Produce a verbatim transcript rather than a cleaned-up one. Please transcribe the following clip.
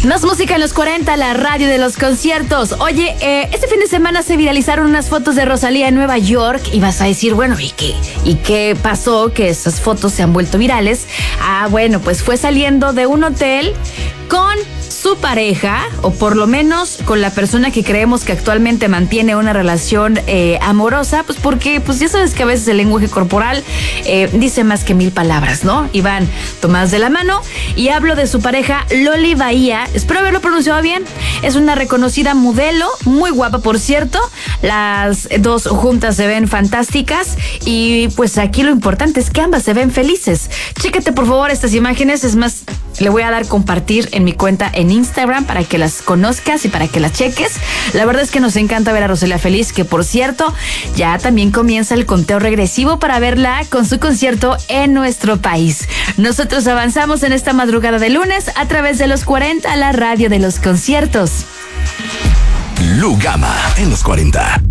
Más música en los cuarenta, la radio de los conciertos. Oye, eh, este fin de semana se viralizaron unas fotos de Rosalía en Nueva York y vas a decir, bueno, ¿y qué? ¿Y qué pasó que esas fotos se han vuelto virales? Ah, bueno, pues fue saliendo de un hotel con su pareja, o por lo menos con la persona que creemos que actualmente mantiene una relación eh, amorosa, pues porque pues ya sabes que a veces el lenguaje corporal eh, dice más que mil palabras, ¿no? Y van tomadas de la mano, y hablo de su pareja Loli Bahía, espero haberlo pronunciado bien, es una reconocida modelo, muy guapa por cierto, las dos juntas se ven fantásticas, y pues aquí lo importante es que ambas se ven felices. Chécate por favor estas imágenes, es más, le voy a dar compartir en mi cuenta en Instagram para que las conozcas y para que las cheques. La verdad es que nos encanta ver a Rosalía feliz, que por cierto, ya también comienza el conteo regresivo para verla con su concierto en nuestro país. Nosotros avanzamos en esta madrugada de lunes a través de los cuarenta, la radio de los conciertos. Lugama en los cuarenta.